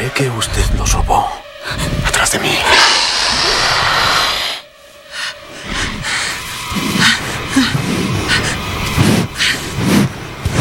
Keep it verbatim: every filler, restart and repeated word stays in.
Sé que usted los robó. Atrás de mí.